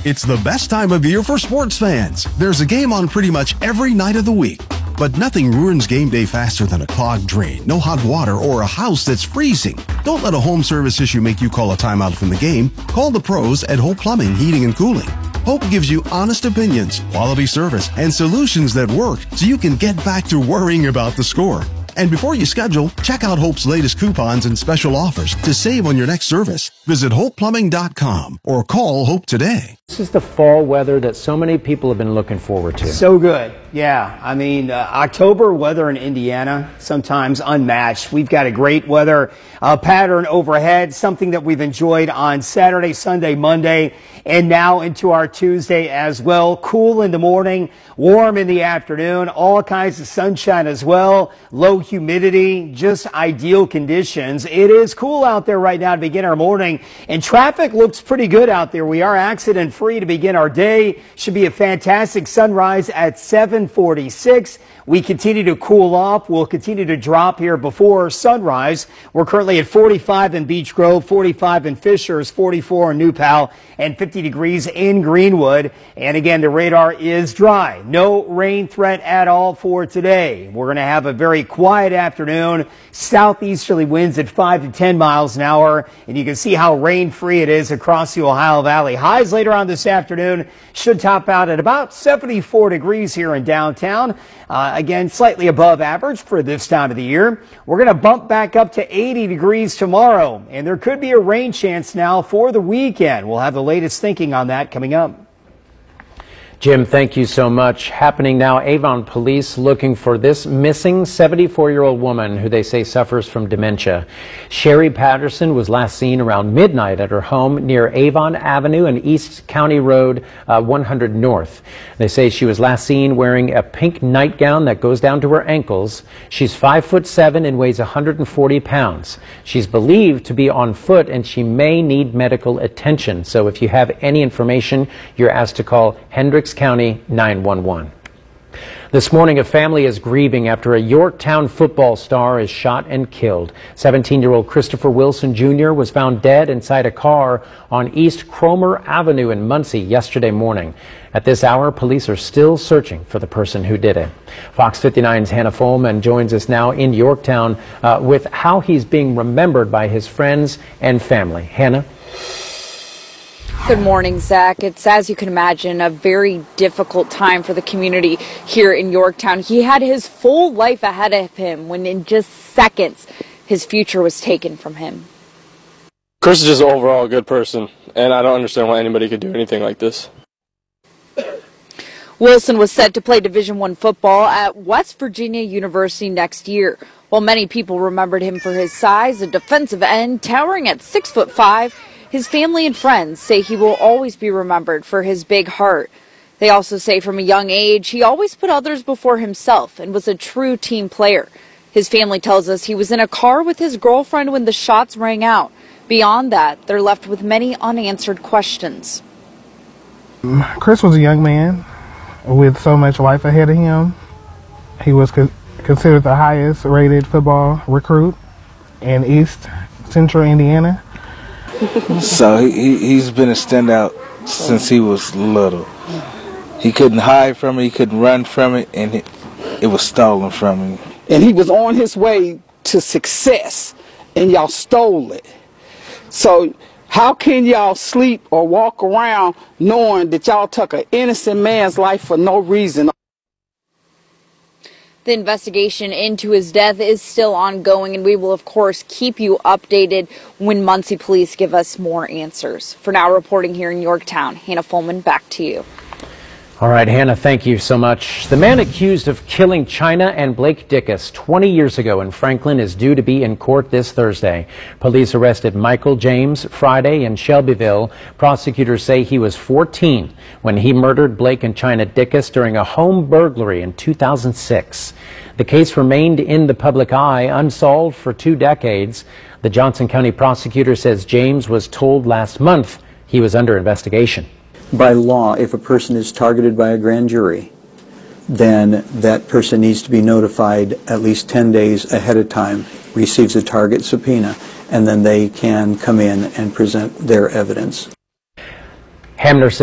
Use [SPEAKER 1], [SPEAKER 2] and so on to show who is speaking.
[SPEAKER 1] It's the best time of year for sports fans. There's a game on pretty much every night of the week. But nothing ruins game day faster than a clogged drain, no hot water, or a house that's freezing. Don't let a home service issue make you call a timeout from the game. Call the pros at Hope Plumbing, Heating, and Cooling. Hope gives you honest opinions, quality service, and solutions that work so you can get back to worrying about the score. And before you schedule, check out Hope's latest coupons and special offers to save on your next service. Visit HopePlumbing.com or call Hope today.
[SPEAKER 2] This is the fall weather that so many people have been looking forward to.
[SPEAKER 3] So good. Yeah, I mean, October weather in Indiana, sometimes unmatched. We've got a great weather pattern overhead, something that we've enjoyed on Saturday, Sunday, Monday, and now into our Tuesday as well. Cool in the morning, warm in the afternoon, all kinds of sunshine as well, low humidity, just ideal conditions. It is cool out there right now to begin our morning, and traffic looks pretty good out there. We are accident-free to begin our day. Should be a fantastic sunrise at 7:46. We continue to cool off. We'll continue to drop here before sunrise. We're currently at 45 in Beech Grove, 45 in Fishers, 44 in New Pal, and 50 degrees in Greenwood. And again, the radar is dry. No rain threat at all for today. We're going to have a very quiet afternoon. Southeasterly winds at 5 to 10 miles an hour. And you can see how rain-free it is across the Ohio Valley. Highs later on this afternoon should top out at about 74 degrees here in downtown. Again, slightly above average for this time of the year. We're going to bump back up to 80 degrees tomorrow, and there could be a rain chance now for the weekend. We'll have the latest thinking on that coming up.
[SPEAKER 2] Jim, thank you so much. Happening now, Avon police looking for this missing 74-year-old woman who they say suffers from dementia. Sherry Patterson was last seen around midnight at her home near Avon Avenue and East County Road 100 North. They say she was last seen wearing a pink nightgown that goes down to her ankles. She's 5'7" and weighs 140 pounds. She's believed to be on foot and she may need medical attention. So if you have any information, you're asked to call Hendricks County 911. This morning, a family is grieving after a Yorktown football star is shot and killed. 17-year-old Christopher Wilson Jr. was found dead inside a car on East Cromer Avenue in Muncie yesterday morning. At this hour, police are still searching for the person who did it. Fox 59's Hannah Folman joins us now in Yorktown with how he's being remembered by his friends and family. Hannah?
[SPEAKER 4] Good morning, Zach. It's, as you can imagine, a very difficult time for the community here in Yorktown. He had his full life ahead of him when in just seconds his future was taken from him.
[SPEAKER 5] Chris is just overall a good person, and I don't understand why anybody could do anything like this.
[SPEAKER 4] Wilson was set to play Division I football at West Virginia University next year. While many people remembered him for his size, a defensive end towering at 6'5", his family and friends say he will always be remembered for his big heart. They also say from a young age, he always put others before himself and was a true team player. His family tells us he was in a car with his girlfriend when the shots rang out. Beyond that, they're left with many unanswered questions.
[SPEAKER 6] Chris was a young man with so much life ahead of him. He was considered the highest rated football recruit in East Central Indiana.
[SPEAKER 7] So he's been a standout since he was little. He couldn't hide from it, he couldn't run from it, and it was stolen from him.
[SPEAKER 8] And he was on his way to success, and y'all stole it. So how can y'all sleep or walk around knowing that y'all took an innocent man's life for no reason?
[SPEAKER 4] The investigation into his death is still ongoing, and we will, of course, keep you updated when Muncie police give us more answers. For now, reporting here in Yorktown, Hannah Folman, back to you.
[SPEAKER 2] All right, Hannah, thank you so much. The man accused of killing China and Blake Dickus 20 years ago in Franklin is due to be in court this Thursday. Police arrested Michael James Friday in Shelbyville. Prosecutors say he was 14 when he murdered Blake and China Dickus during a home burglary in 2006. The case remained in the public eye, unsolved for 2 decades. The Johnson County prosecutor says James was told last month he was under investigation.
[SPEAKER 9] By law, if a person is targeted by a grand jury, then that person needs to be notified at least 10 days ahead of time, receives a target subpoena, and then they can come in and present their evidence.
[SPEAKER 2] Hamner